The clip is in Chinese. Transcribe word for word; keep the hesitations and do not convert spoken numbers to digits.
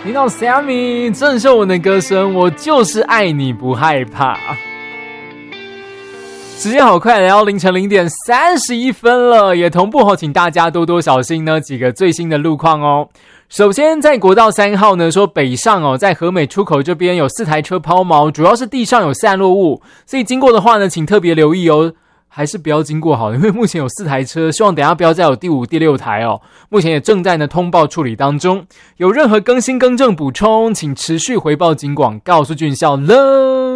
听到 Sammy 郑秀文的歌声，我就是爱你不害怕。时间好快，来到凌晨零点三十一分了，也同步请大家多多小心呢几个最新的路况哦。首先在国道三号呢，说北上哦，在和美出口这边有四台车抛锚，主要是地上有散落物，所以经过的话呢，请特别留意哦。还是不要经过好了，因为目前有四台车，希望等一下不要再有第五、第六台哦。目前也正在呢通报处理当中，有任何更新、更正、补充，请持续回报警广告诉俊孝了。